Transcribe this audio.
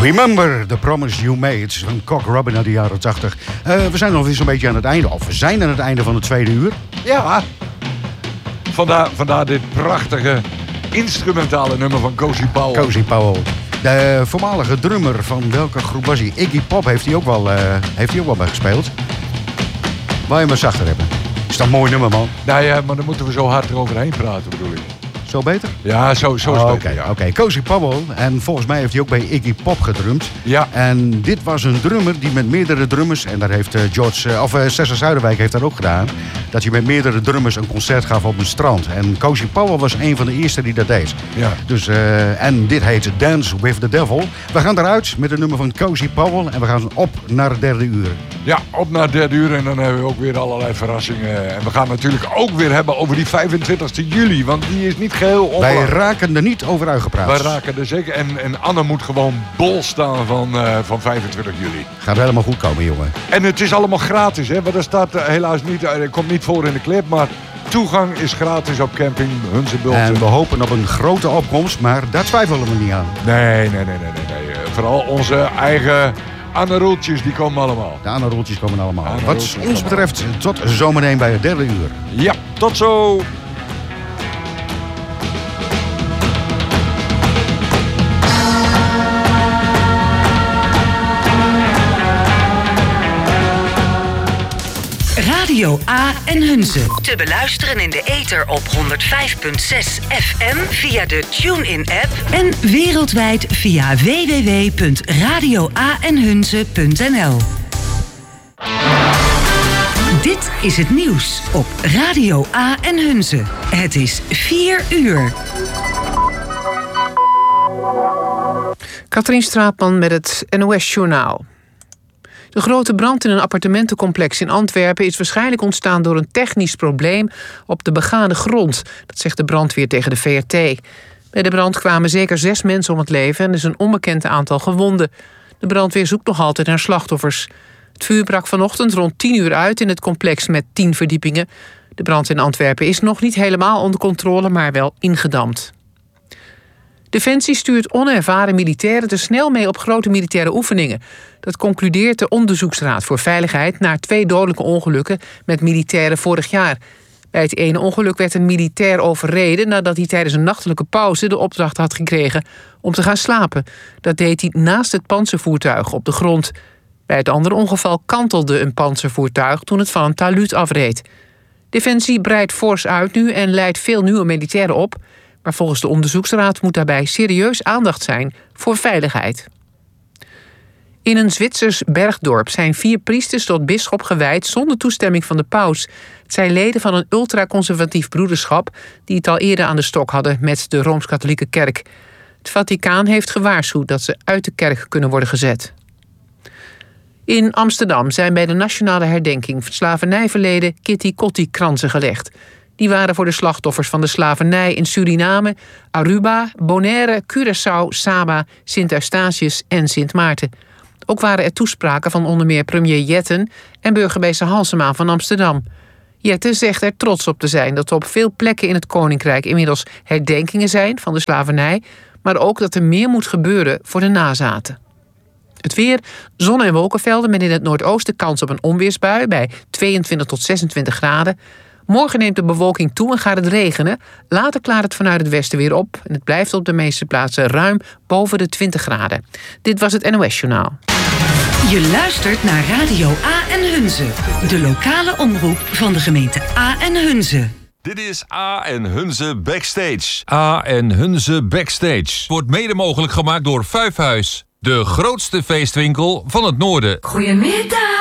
Remember the Promise You Made van Cock Robin uit de jaren 80. We zijn nog weer zo'n beetje aan het einde. Of we zijn aan het einde van het tweede uur. Ja. Vandaar dit prachtige instrumentale nummer van Cozy Powell. Cozy Powell. De voormalige drummer van welke groep was hij? Iggy Pop heeft hij ook wel bij gespeeld. Wil je maar zachter hebben? Is dat een mooi nummer, man? Nou ja, maar dan moeten we zo hard eroverheen praten, bedoel ik. Zo beter? Ja, zo is beter. Ja. Oké. Cozy Powell. En volgens mij heeft hij ook bij Iggy Pop gedrumd. Ja. En dit was een drummer die met meerdere drummers... en daar heeft Cesar Zuiderwijk heeft dat ook gedaan... dat hij met meerdere drummers een concert gaf op een strand. En Cozy Powell was een van de eerste die dat deed. Ja. Dus, en dit heet Dance with the Devil. We gaan eruit met een nummer van Cozy Powell... en we gaan op naar het derde uur. Ja, op naar het derde uur en dan hebben we ook weer allerlei verrassingen. En we gaan natuurlijk ook weer hebben over die 25 juli, want die is niet geheel onbelangrijk. Wij raken er niet over uitgepraat. Wij raken er zeker. En Anne moet gewoon bol staan van 25 juli. Gaat helemaal goed komen, jongen. En het is allemaal gratis, hè? Want er staat helaas niet, komt niet voor in de clip, maar toegang is gratis op camping Hunsebult. En we hopen op een grote opkomst, maar daar twijfelen we niet aan. Nee. Vooral onze eigen Anne Roeltjes, die komen allemaal. De Anne Roeltjes komen allemaal. Wat ons betreft, tot zometeen bij het derde uur. Ja, tot zo! Radio A en Hunze. Te beluisteren in de ether op 105.6 FM via de TuneIn-app en wereldwijd via www.radioaenhunze.nl. Dit is het nieuws op Radio A en Hunze. Het is 4 uur. Katrien Straatman met het NOS-journaal. De grote brand in een appartementencomplex in Antwerpen is waarschijnlijk ontstaan door een technisch probleem op de begane grond. Dat zegt de brandweer tegen de VRT. Bij de brand kwamen zeker 6 mensen om het leven en er is een onbekend aantal gewonden. De brandweer zoekt nog altijd naar slachtoffers. Het vuur brak vanochtend rond 10 uur uit in het complex met 10 verdiepingen. De brand in Antwerpen is nog niet helemaal onder controle, maar wel ingedamd. Defensie stuurt onervaren militairen te snel mee op grote militaire oefeningen. Dat concludeert de Onderzoeksraad voor Veiligheid na 2 dodelijke ongelukken met militairen vorig jaar. Bij het ene ongeluk werd een militair overreden nadat hij tijdens een nachtelijke pauze de opdracht had gekregen om te gaan slapen. Dat deed hij naast het pantservoertuig op de grond. Bij het andere ongeval kantelde een pantservoertuig toen het van een talud afreed. Defensie breidt fors uit nu en leidt veel nieuwe militairen op. Maar volgens de onderzoeksraad moet daarbij serieus aandacht zijn voor veiligheid. In een Zwitsers bergdorp zijn 4 priesters tot bisschop gewijd zonder toestemming van de paus. Het zijn leden van een ultraconservatief broederschap die het al eerder aan de stok hadden met de Rooms-Katholieke Kerk. Het Vaticaan heeft gewaarschuwd dat ze uit de kerk kunnen worden gezet. In Amsterdam zijn bij de nationale herdenking van slavernijverleden kitty-kotti-kransen gelegd. Die waren voor de slachtoffers van de slavernij in Suriname, Aruba, Bonaire, Curaçao, Saba, Sint Eustatius en Sint Maarten. Ook waren er toespraken van onder meer premier Jetten en burgemeester Halsema van Amsterdam. Jetten zegt er trots op te zijn dat er op veel plekken in het Koninkrijk inmiddels herdenkingen zijn van de slavernij, maar ook dat er meer moet gebeuren voor de nazaten. Het weer, zon- en wolkenvelden met in het noordoosten kans op een onweersbui bij 22 tot 26 graden. Morgen neemt de bewolking toe en gaat het regenen. Later klaart het vanuit het westen weer op. En het blijft op de meeste plaatsen ruim boven de 20 graden. Dit was het NOS-journaal. Je luistert naar Radio A en Hunze. De lokale omroep van de gemeente A en Hunze. Dit is A en Hunze Backstage. A en Hunze Backstage wordt mede mogelijk gemaakt door Vijfhuis. De grootste feestwinkel van het noorden. Goedemiddag.